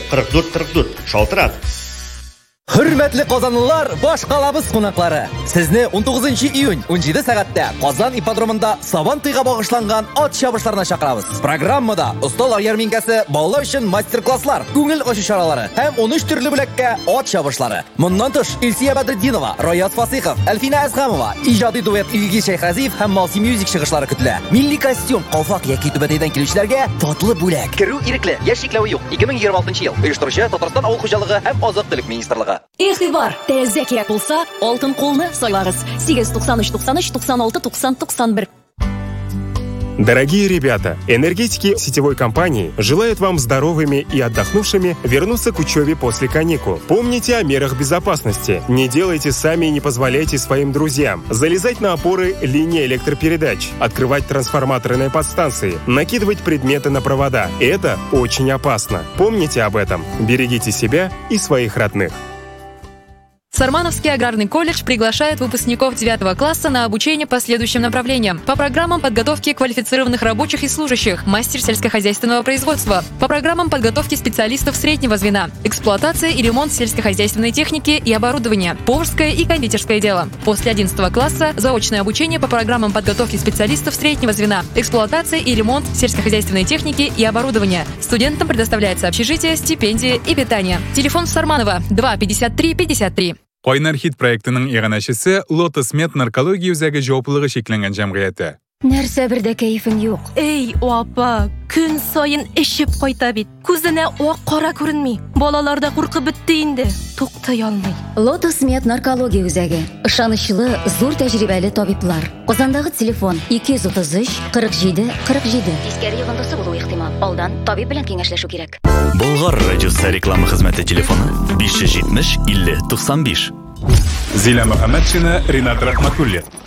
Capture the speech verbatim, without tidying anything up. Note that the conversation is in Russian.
qirq to'rt qirq to'rt. Шалтырат. Hürmetli Qozonlilar, bosh qalamiz qo'noqlari. Sizni o'n to'qqizinchi iyun o'n yetti soatda Qozon ipodromida Savantiga bag'ishlangan ot chopishlarına chaqiramiz. Programmada ustalar yarminkasi, bolalar uchun master-klasslar, ko'ngil ochish choralari ham o'n uch turli bo'lakka ot chopishlari. Bundan tush Ilsiya Badriddinova, Royat Fasihov, Alfina Azg'amova, ijodiy duet Ilgi Shayxaziyev ham multi music chiqishlari kutiladi. Milliy kostyum, qofoq yoki tubatidan keluvchilarga totli bo'lak. Kiruv irikli, yashiklavi yo'q. ikki ming yigirma oltinchi yil. Uyushtiruvchi Tatariston Avul xo'jaligi ham oziq-tulik ministrligi. E'tibor, tezda kerak bo'lsa, oltin qo'lni so'ylarsiz. sakkiz to'qson uch to'qson uch to'qson olti to'qson to'qson bir. Дорогие ребята, энергетики сетевой компании желают вам здоровыми и отдохнувшими вернуться к учебе после каникул. Помните о мерах безопасности. Не делайте сами и не позволяйте своим друзьям залезать на опоры линии электропередач, открывать трансформаторные подстанции, накидывать предметы на провода. Это очень опасно. Помните об этом. Берегите себя и своих родных. Сармановский аграрный колледж приглашает выпускников девятого класса на обучение по следующим направлениям. По программам подготовки квалифицированных рабочих и служащих, мастер сельскохозяйственного производства. По программам подготовки специалистов среднего звена, эксплуатация и ремонт сельскохозяйственной техники и оборудования, поварское и кондитерское дело. После одиннадцатого класса заочное обучение по программам подготовки специалистов среднего звена, эксплуатация и ремонт сельскохозяйственной техники и оборудования. Студентам предоставляется общежитие, стипендия и питание. Телефон Сарманова два пятьдесят три пятьдесят три. Qaynar hit proyektining iğanachisi Lotus Med narkologiya üzagi javobligi cheklangan jamg'iyati. Narsa birda kayfing yo'q. Ey, opa, kun sayin ishib qayta bit. Ko'zine oq qora ko'rinmay. Bolalarda qo'rqib bitdi endi. To'xtay olmay. Lotus Med narkologiya üzagi. Ishonchli, zo'r tajribali tabiblar. Qozondagi telefon ikki yuz o'ttiz uch qirq yetti qirq yetti. Teskari yig'indisi bo'lishi ehtimol. Oldin tabib bilan kengashlashuv kerak. Bulg'or radiosi reklama xizmati telefoni besh yuz yetmish ellik to'qson besh. Zila Muhammadchina, Rinat Rahmatulli.